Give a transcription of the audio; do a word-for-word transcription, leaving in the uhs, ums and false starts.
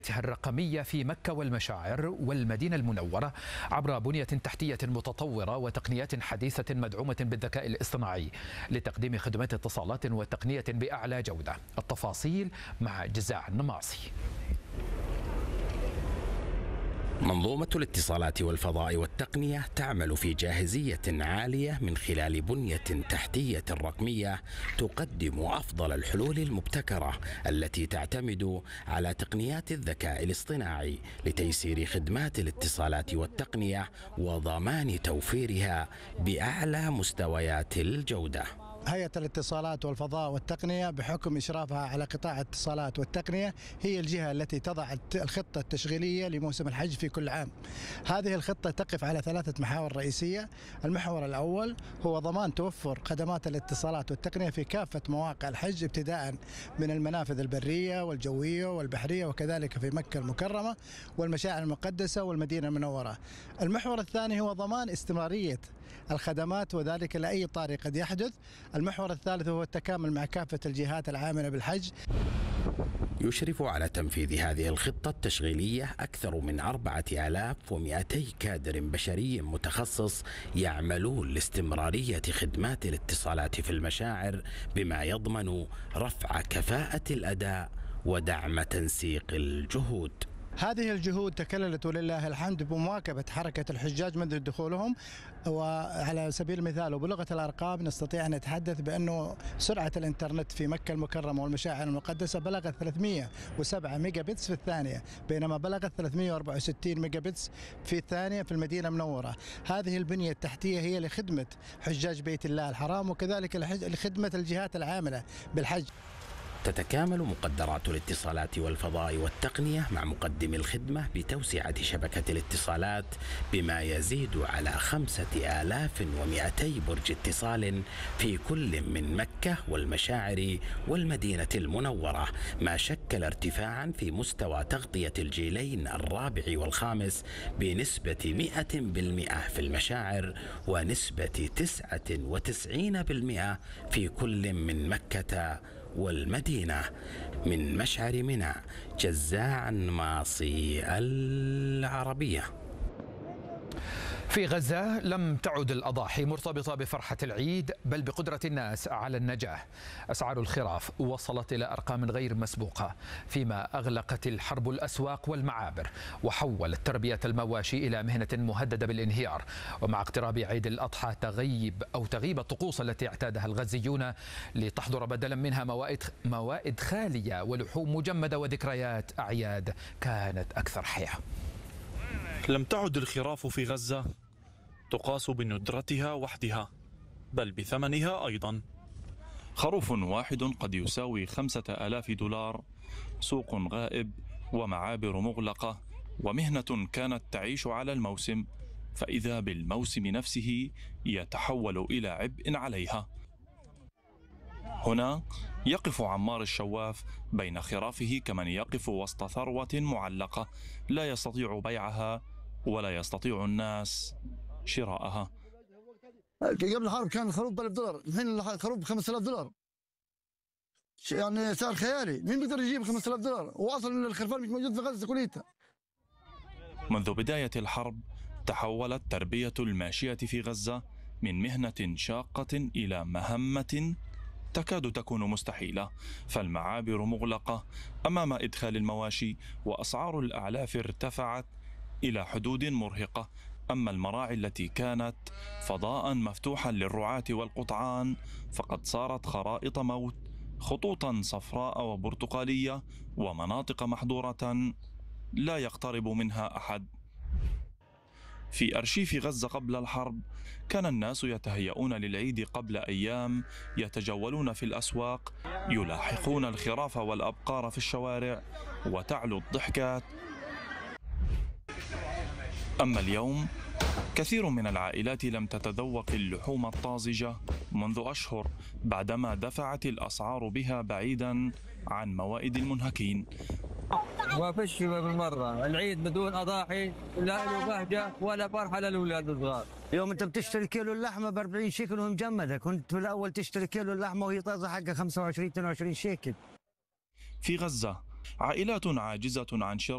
الرقمية في مكة والمشاعر والمدينة المنورة عبر بنية تحتية متطورة وتقنيات حديثة مدعومة بالذكاء الاصطناعي لتقديم خدمات اتصالات وتقنية بأعلى جودة. التفاصيل مع جزاع النماصي. منظومة الاتصالات والفضاء والتقنية تعمل في جاهزية عالية من خلال بنية تحتية رقمية تقدم أفضل الحلول المبتكرة التي تعتمد على تقنيات الذكاء الاصطناعي لتيسير خدمات الاتصالات والتقنية وضمان توفيرها بأعلى مستويات الجودة. هيئة الاتصالات والفضاء والتقنية بحكم إشرافها على قطاع الاتصالات والتقنية هي الجهة التي تضع الخطة التشغيلية لموسم الحج في كل عام. هذه الخطة تقف على ثلاثة محاور رئيسية. المحور الأول هو ضمان توفر خدمات الاتصالات والتقنية في كافة مواقع الحج ابتداء من المنافذ البرية والجوية والبحرية وكذلك في مكة المكرمة والمشاعر المقدسة والمدينة المنورة. المحور الثاني هو ضمان استمرارية الخدمات وذلك لأي طارئ قد يحدث. المحور الثالث هو التكامل مع كافة الجهات العاملة بالحج. يشرف على تنفيذ هذه الخطة التشغيلية أكثر من أربعة آلاف ومئتي كادر بشري متخصص يعملون لاستمرارية خدمات الاتصالات في المشاعر بما يضمن رفع كفاءة الأداء ودعم تنسيق الجهود. هذه الجهود تكللت ولله الحمد بمواكبة حركة الحجاج منذ دخولهم، وعلى سبيل المثال وبلغة الأرقام نستطيع أن نتحدث بأنه سرعة الإنترنت في مكة المكرمة والمشاعر المقدسة بلغت ثلاثمئة وسبعة ميجا بتس في الثانية، بينما بلغت ثلاثمئة وأربعة وستين ميجا بتس في الثانية في المدينة المنورة. هذه البنية التحتية هي لخدمة حجاج بيت الله الحرام وكذلك لخدمة الجهات العاملة بالحج. تتكامل مقدرات الاتصالات والفضاء والتقنية مع مقدم الخدمة بتوسعة شبكة الاتصالات بما يزيد على خمسة آلاف ومئتي برج اتصال في كل من مكة والمشاعر والمدينة المنورة، ما شكل ارتفاعا في مستوى تغطية الجيلين الرابع والخامس بنسبة مئة بالمئة في المشاعر ونسبة تسعة وتسعين بالمئة في كل من مكة والمدينة. من مشعر منى، جزاع النماصي، العربية. في غزة لم تعد الأضاحي مرتبطة بفرحة العيد بل بقدرة الناس على النجاة. أسعار الخراف وصلت إلى أرقام غير مسبوقة، فيما أغلقت الحرب الأسواق والمعابر وحولت تربية المواشي إلى مهنة مهددة بالانهيار. ومع اقتراب عيد الأضحى تغيب أو تغيب الطقوس التي اعتادها الغزيون لتحضر بدلا منها موائد موائد خالية ولحوم مجمدة وذكريات أعياد كانت أكثر حياة. لم تعد الخراف في غزة تقاس بندرتها وحدها بل بثمنها أيضا. خروف واحد قد يساوي خمسة آلاف دولار، سوق غائب ومعابر مغلقة ومهنة كانت تعيش على الموسم، فإذا بالموسم نفسه يتحول إلى عبء عليها. هنا يقف عمار الشواف بين خرافه كمن يقف وسط ثروة معلقة لا يستطيع بيعها ولا يستطيع الناس شراءها. قبل الحرب كان الخروف ب ألف دولار، الحين الخروف ب خمسة آلاف دولار، يعني سعر خيالي. مين بيقدر يجيب خمسة آلاف دولار؟ واصلا الخرفان مش موجود في غزة كليتها. منذ بداية الحرب تحولت تربية الماشية في غزة من مهنة شاقة إلى مهمة تكاد تكون مستحيلة، فالمعابر مغلقة أمام إدخال المواشي وأسعار الأعلاف ارتفعت إلى حدود مرهقة. أما المراعي التي كانت فضاء مفتوحا للرعاة والقطعان فقد صارت خرائط موت، خطوطا صفراء وبرتقالية ومناطق محظورة لا يقترب منها أحد. في أرشيف غزة قبل الحرب كان الناس يتهيئون للعيد قبل أيام، يتجولون في الأسواق، يلاحقون الخراف والأبقار في الشوارع وتعلو الضحكات. أما اليوم كثير من العائلات لم تتذوق اللحوم الطازجة منذ أشهر بعدما دفعت الأسعار بها بعيدا عن موائد المنهكين. ما فيش بالمرة العيد بدون أضاحي، لا له بهجة ولا فرحة للأولاد الصغار. يوم أنت بتشتري كيلو اللحمة ب أربعين شيكل وهي مجمدة، كنت في الأول تشتري كيلو اللحمة وهي طازة حقها خمسة وعشرين اثنين وعشرين شيكل. في غزة عائلات عاجزة عن شراء